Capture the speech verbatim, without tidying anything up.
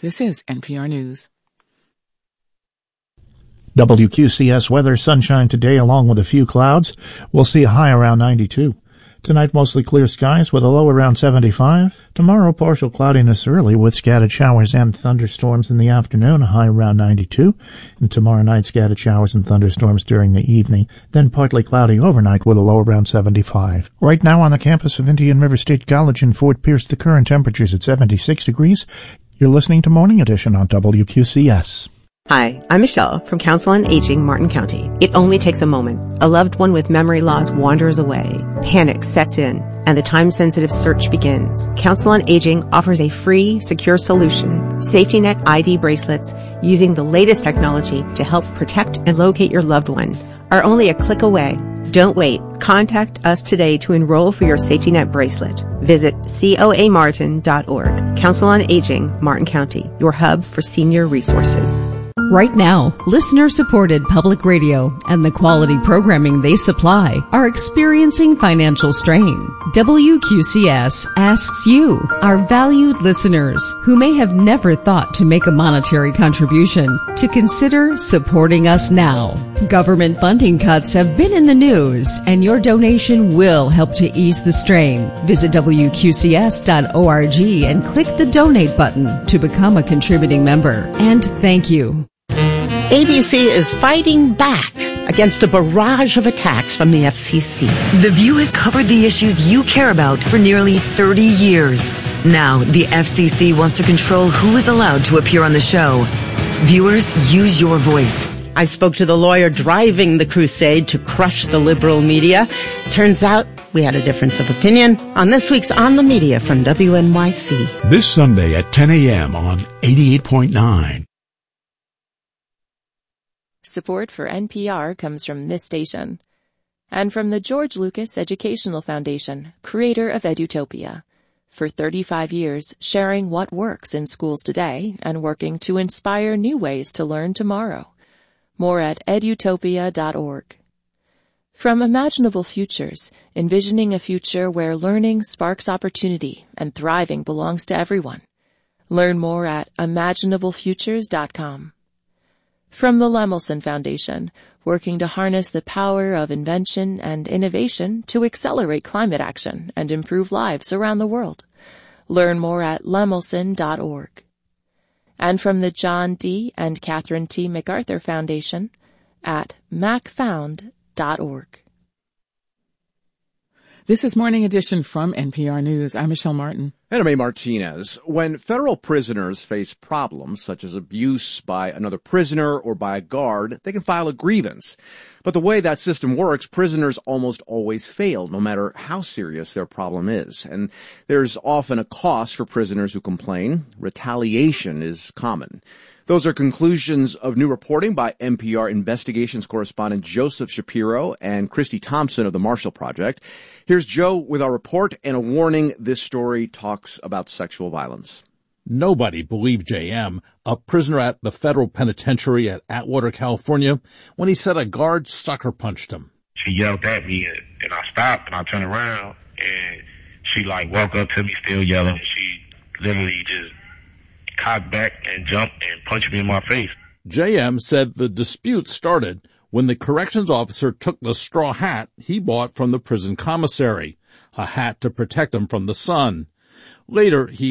This is N P R News. W Q C S weather, sunshine today along with a few clouds. We'll see a high around ninety-two. Tonight, mostly clear skies with a low around seventy-five. Tomorrow, partial cloudiness early with scattered showers and thunderstorms in the afternoon, a high around ninety-two. And tomorrow night, scattered showers and thunderstorms during the evening. Then partly cloudy overnight with a low around seventy-five. Right now on the campus of Indian River State College in Fort Pierce, the current temperature is at seventy-six degrees. You're listening to Morning Edition on W Q C S. Hi, I'm Michelle from Council on Aging, Martin County. It only takes a moment. A loved one with memory loss wanders away. Panic sets in, and the time-sensitive search begins. Council on Aging offers a free, secure solution, Safety Net I D bracelets, using the latest technology to help protect and locate your loved one, are only a click away. Don't wait. Contact us today to enroll for your Safety Net bracelet. Visit coa martin dot org. Council on Aging, Martin County, your hub for senior resources. Right now, listener-supported public radio and the quality programming they supply are experiencing financial strain. W Q C S asks you, our valued listeners, who may have never thought to make a monetary contribution, to consider supporting us now. Government funding cuts have been in the news, and your donation will help to ease the strain. Visit W Q C S dot org and click the donate button to become a contributing member. And thank you. A B C is fighting back against a barrage of attacks from the F C C. The View has covered the issues you care about for nearly thirty years. Now, the F C C wants to control who is allowed to appear on the show. Viewers, use your voice. I spoke to the lawyer driving the crusade to crush the liberal media. Turns out we had a difference of opinion on this week's On the Media from W N Y C. This Sunday at ten a.m. on eighty-eight point nine. Support for N P R comes from this station and from the George Lucas Educational Foundation, creator of Edutopia. For thirty-five years, sharing what works in schools today and working to inspire new ways to learn tomorrow. More at edutopia dot org. From Imaginable Futures, envisioning a future where learning sparks opportunity and thriving belongs to everyone. Learn more at imaginable futures dot com. From the Lemelson Foundation, working to harness the power of invention and innovation to accelerate climate action and improve lives around the world. Learn more at lemelson dot org. And from the John D. and Catherine T. MacArthur Foundation at mac found dot org. This is Morning Edition from N P R News. I'm Michelle Martin. And I'm A. Martinez. When federal prisoners face problems such as abuse by another prisoner or by a guard, they can file a grievance. But the way that system works, prisoners almost always fail, no matter how serious their problem is. And there's often a cost for prisoners who complain. Retaliation is common. Those are conclusions of new reporting by N P R investigations correspondent Joseph Shapiro and Christy Thompson of the Marshall Project. Here's Joe with our report and a warning: this story talks about sexual violence. Nobody believed J M, a prisoner at the federal penitentiary at Atwater, California, when he said a guard sucker punched him. She yelled at me, and I stopped, and I turned around, and she, like, walked up to me still yelling. She literally just cocked back and jumped and punched me in my face. J M said the dispute started when the corrections officer took the straw hat he bought from the prison commissary, a hat to protect him from the sun. Later, he